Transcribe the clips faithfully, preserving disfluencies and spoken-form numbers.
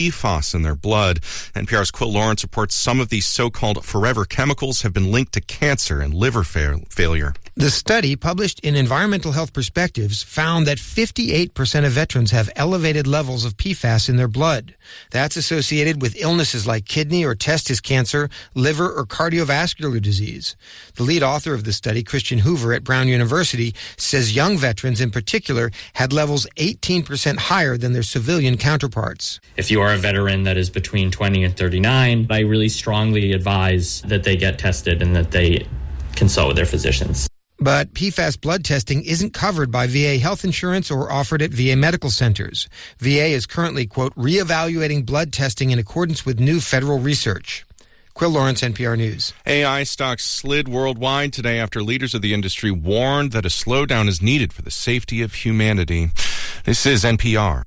P F A S in their blood. N P R's Quill Lawrence reports some of these so-called forever chemicals have been linked to cancer and liver fa- failure. The study, published in Environmental Health Perspectives, found that fifty-eight percent of veterans have elevated levels of P F A S in their blood. That's associated with illnesses like kidney or testis cancer, liver, or cardiovascular disease. The lead author of the study, Christian Hoover at Brown University, says young veterans in particular had levels eighteen percent higher than their civilian counterparts. If you are a veteran that is between twenty and thirty-nine, I really strongly advise that they get tested and that they consult with their physicians. But P F A S blood testing isn't covered by V A health insurance or offered at V A medical centers. V A is currently, quote, reevaluating blood testing in accordance with new federal research. Quill Lawrence, N P R News. A I stocks slid worldwide today after leaders of the industry warned that a slowdown is needed for the safety of humanity. This is N P R.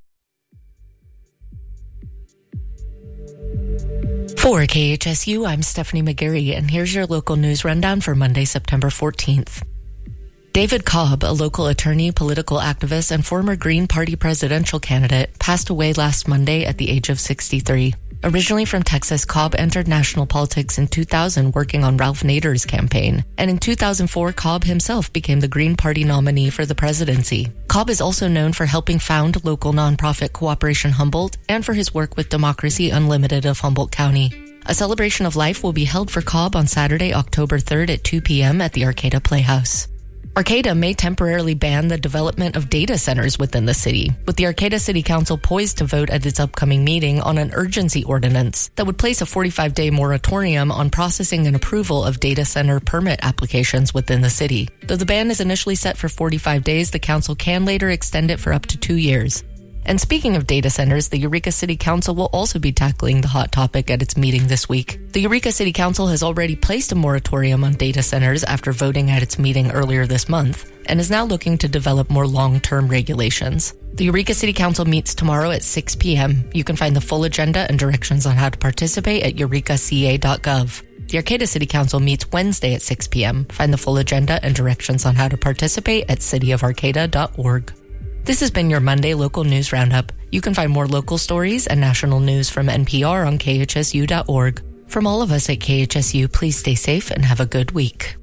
For K H S U, I'm Stephanie McGarry, and here's your local news rundown for Monday, September fourteenth. David Cobb, a local attorney, political activist, and former Green Party presidential candidate, passed away last Monday at the age of sixty-three. Originally from Texas, Cobb entered national politics in two thousand working on Ralph Nader's campaign. And in two thousand four, Cobb himself became the Green Party nominee for the presidency. Cobb is also known for helping found local nonprofit Cooperation Humboldt and for his work with Democracy Unlimited of Humboldt County. A celebration of life will be held for Cobb on Saturday, October third at two p.m. at the Arcata Playhouse. Arcata may temporarily ban the development of data centers within the city, with the Arcata City Council poised to vote at its upcoming meeting on an urgency ordinance that would place a forty-five day moratorium on processing and approval of data center permit applications within the city. Though the ban is initially set for forty-five days, the council can later extend it for up to two years. And speaking of data centers, the Eureka City Council will also be tackling the hot topic at its meeting this week. The Eureka City Council has already placed a moratorium on data centers after voting at its meeting earlier this month, and is now looking to develop more long-term regulations. The Eureka City Council meets tomorrow at six p.m. You can find the full agenda and directions on how to participate at eureka c a dot gov. The Arcata City Council meets Wednesday at six p.m. Find the full agenda and directions on how to participate at city of arcata dot org. This has been your Monday Local News Roundup. You can find more local stories and national news from N P R on k h s u dot org. From all of us at K H S U, please stay safe and have a good week.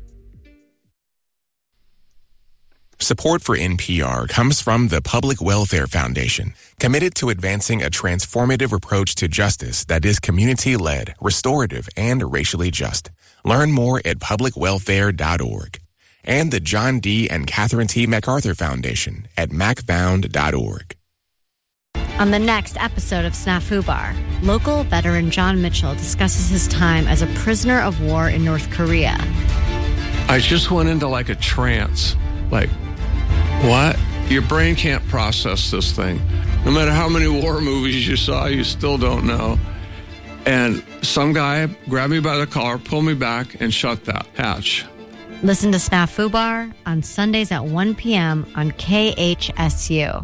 Support for N P R comes from the Public Welfare Foundation, committed to advancing a transformative approach to justice that is community-led, restorative, and racially just. Learn more at public welfare dot org. And the John D. and Catherine T. MacArthur Foundation at mac found dot org. On the next episode of Snafu Bar, local veteran John Mitchell discusses his time as a prisoner of war in North Korea. I just went into like a trance. Like, what? Your brain can't process this thing. No matter how many war movies you saw, you still don't know. And some guy grabbed me by the collar, pulled me back, and shut that hatch. Listen to Snafu Bar on Sundays at one p.m. on K H S U.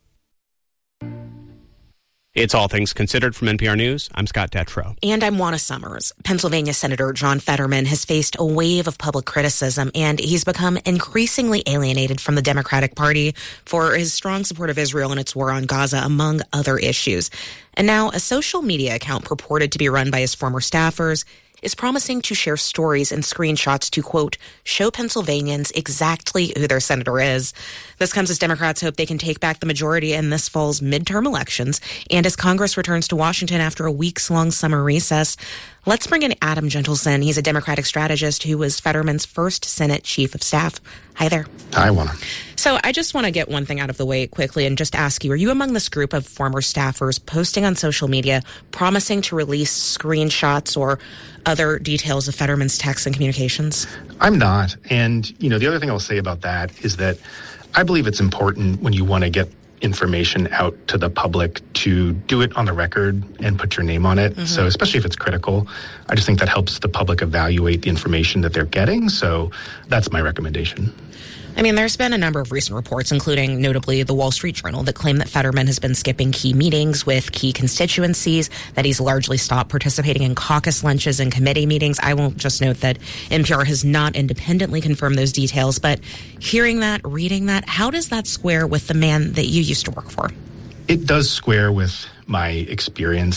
It's All Things Considered from N P R News. I'm Scott Detrow. And I'm Juana Summers. Pennsylvania Senator John Fetterman has faced a wave of public criticism, and he's become increasingly alienated from the Democratic Party for his strong support of Israel and its war on Gaza, among other issues. And now a social media account purported to be run by his former staffers is promising to share stories and screenshots to, quote, show Pennsylvanians exactly who their senator is. This comes as Democrats hope they can take back the majority in this fall's midterm elections and as Congress returns to Washington after a weeks-long summer recess. Let's bring in Adam Gentleson. He's a Democratic strategist who was Fetterman's first Senate chief of staff. Hi there. Hi, Juana. So I just want to get one thing out of the way quickly and just ask you, are you among this group of former staffers posting on social media promising to release screenshots or other details of Fetterman's texts and communications? I'm not. And, you know, the other thing I'll say about that is that I believe it's important when you want to get information out to the public to do it on the record and put your name on it. Mm-hmm. So especially if it's critical, I just think that helps the public evaluate the information that they're getting. So that's my recommendation. I mean, there's been a number of recent reports, including notably the Wall Street Journal, that claim that Fetterman has been skipping key meetings with key constituencies, that he's largely stopped participating in caucus lunches and committee meetings. I will just note that N P R has not independently confirmed those details, but hearing that, reading that, how does that square with the man that you used to work for? It does square with my experience